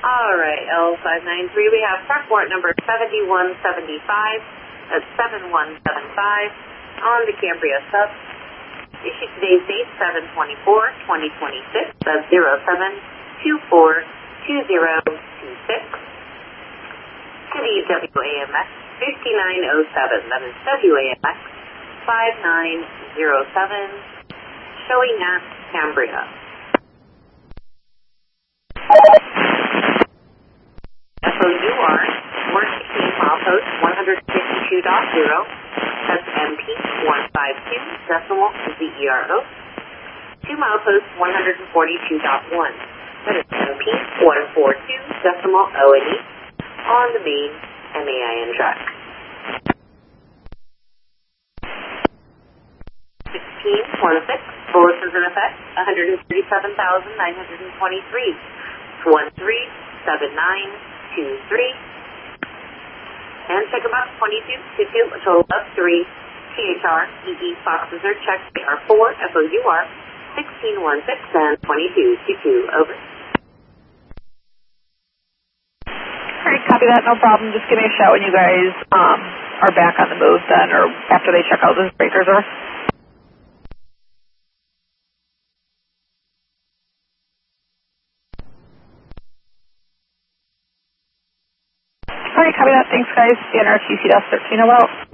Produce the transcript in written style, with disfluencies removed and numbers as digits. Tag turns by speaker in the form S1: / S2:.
S1: All right, L593, we have truck warrant number 7175, that's 7175, on the Cambria sub. Issued today's date, 7/24/2026, that's 07242026. To the WAMX 5907, that is WAMX 5907, showing at Cambria. FOUR, work team milepost 152.0, that's MP 152, decimal ZERO, to milepost 142.1, that is MP 142, decimal ONE, on the main MAIN track. 1616, bulletins in effect, 137,923, 137923, and check about 2222, a total of 3, THR, EE, Foxes are checked, AR4, FOUR, 1616, and 2222, over.
S2: Alright, copy that, no problem. Just give me a shout when you guys are back on the move then, or after they check out those breakers are. Alright, copy that. Thanks guys. CNR QC-13 about.